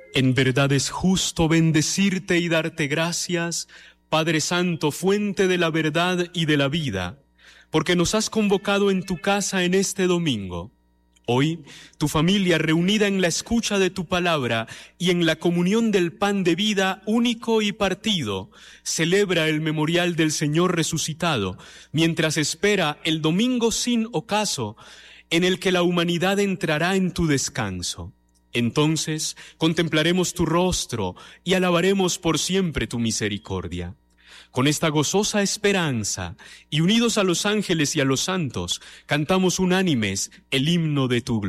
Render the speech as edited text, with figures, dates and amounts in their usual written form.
En verdad es justo bendecirte y darte gracias, Padre Santo, fuente de la verdad y de la vida, porque nos has convocado en tu casa en este domingo. Hoy, tu familia, reunida en la escucha de tu palabra y en la comunión del pan de vida único y partido, celebra el memorial del Señor resucitado, mientras espera el domingo sin ocaso, en el que la humanidad entrará en tu descanso. Entonces contemplaremos tu rostro y alabaremos por siempre tu misericordia. Con esta gozosa esperanza y unidos a los ángeles y a los santos, cantamos unánimes el himno de tu gloria.